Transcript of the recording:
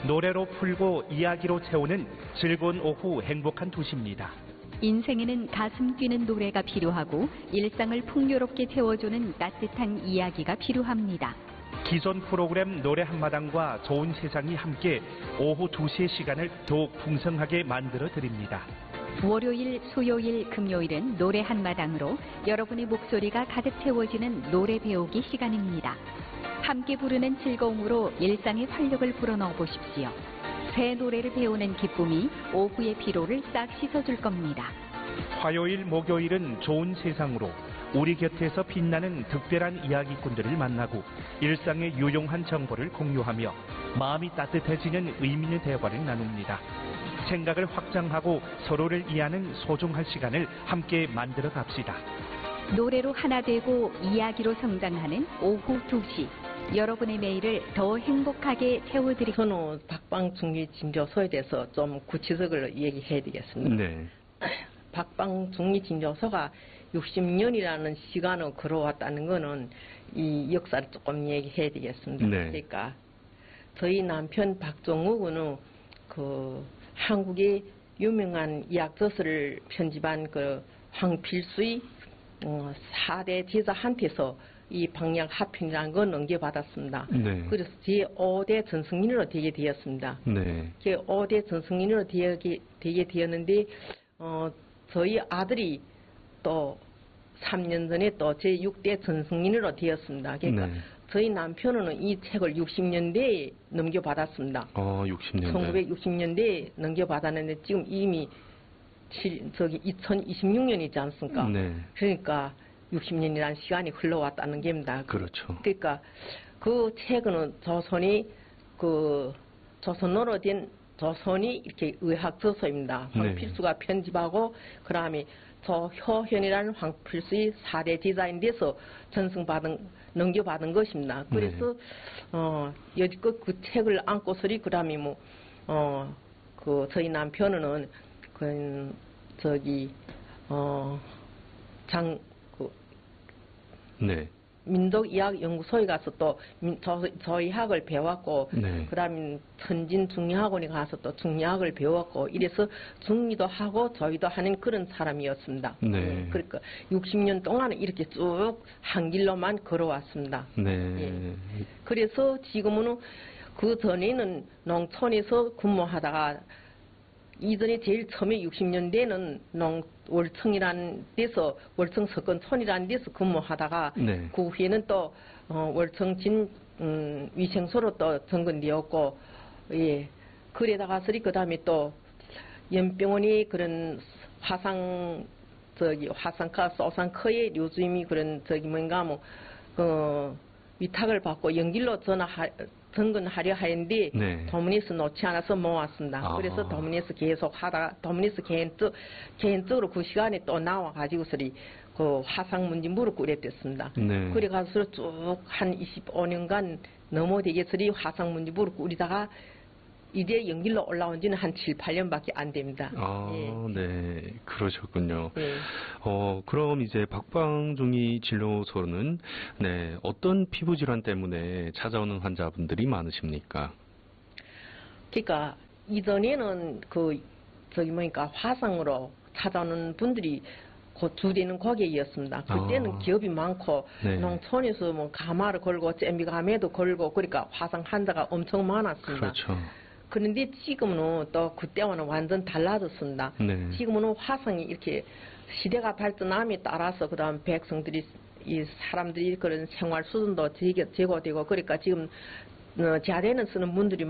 노래로 풀고 이야기로 채우는 즐거운 오후 행복한 도시입니다. 인생에는 가슴 뛰는 노래가 필요하고 일상을 풍요롭게 채워주는 따뜻한 이야기가 필요합니다. 기존 프로그램 노래 한마당과 좋은 세상이 함께 오후 2시의 시간을 더욱 풍성하게 만들어 드립니다. 월요일, 수요일, 금요일은 노래 한마당으로 여러분의 목소리가 가득 채워지는 노래 배우기 시간입니다. 함께 부르는 즐거움으로 일상의 활력을 불어넣어 보십시오. 새 노래를 배우는 기쁨이 오후의 피로를 싹 씻어줄 겁니다. 화요일, 목요일은 좋은 세상으로 우리 곁에서 빛나는 특별한 이야기꾼들을 만나고 일상의 유용한 정보를 공유하며 마음이 따뜻해지는 의미 있는 대화를 나눕니다. 생각을 확장하고 서로를 이해하는 소중한 시간을 함께 만들어 갑시다. 노래로 하나 되고 이야기로 성장하는 오후 2시. 여러분의 매일을 더 행복하게 채워드리겠습니다. 저는 박방중리진료소에 대해서 좀 구체적으로 얘기해야 되겠습니다. 네. 박방중리진료소가 60년이라는 시간을 걸어왔다는 거는 이 역사를 조금 얘기해야 되겠습니다. 네. 그러니까 저희 남편 박종욱은 한국의 유명한 의학저서를 편집한 황필수의 4대 제자한테서 이 방약 합편이라는 걸 넘겨받았습니다. 네. 그래서 제5대 전승인으로 되게 되었습니다. 네. 제5대 전승인으로 되게 되었는데 저희 아들이 또 3년 전에 또 제6대 전승인으로 되었습니다. 그러니까 네. 저희 남편은 이 책을 60년대에 넘겨받았습니다. 60년대. 1960년대에 넘겨받았는데 지금 이미 2026년이지 않습니까? 네. 그러니까 60년이라는 시간이 흘러왔다는 겁니다. 그렇죠. 그러니까 그 책은 조선어로 된 조선이 이렇게 의학 저서입니다. 네. 황필수가 편집하고 그다음에 조효현이라는 황필수의 4대 제자인데서 넘겨받은 것입니다. 그래서 여지껏 그 책을 안고서리 그다음에 저희 남편은 네. 민족의학연구소에 가서 또 저의학을 배웠고 네. 그다음에 천진중리학원에 가서 또 중리학을 배웠고 이래서 중리도 하고 저의도 하는 그런 사람이었습니다. 네. 그러니까 60년 동안 이렇게 쭉 한 길로만 걸어왔습니다. 네. 예. 그래서 지금은 그 전에는 농촌에서 근무하다가 이전에 제일 처음에 60년대에는 월청이라는 데서 월청 석건촌이라는 데서 근무하다가 네. 그 후에는 또 월청 위생소로 또 전근되었고 예 그러다가서리 그 다음에 또 연병원이 그런 화상科소상科의 요즘이 그런 위탁을 받고 연길로 전근하려 하는데 네. 도문에서 놓지 않아서 모았습니다. 그래서 도문에서 계속 하다가 도문에서 개인적으로 그 시간에 또 나와가지고서리 그 화상 문제 물었고 그랬댔습니다. 네. 그래가지고 쭉 한 25년간 넘어 되겠으리 화상 문제 물었고 우리다가 이제 연길로 올라온 지는 한 7, 8년밖에 안 됩니다. 예. 네. 그러셨군요. 예. 그럼 이제 박방중이 진료소는 네, 어떤 피부 질환 때문에 찾아오는 환자분들이 많으십니까? 그러니까 이전에는 화상으로 찾아오는 분들이 주되는 고객이었습니다. 그때는 기업이 많고 네. 농촌에서 가마를 걸고 잼비감에도 걸고 그러니까 화상 환자가 엄청 많았습니다. 그렇죠. 그런데 지금은 또 그때와는 완전 달라졌습니다. 네. 지금은 화상이 이렇게 시대가 발전함에 따라서 그다음 백성들이 이 사람들이 그런 생활 수준도 제고되고 그러니까 지금 자대는 쓰는 분들이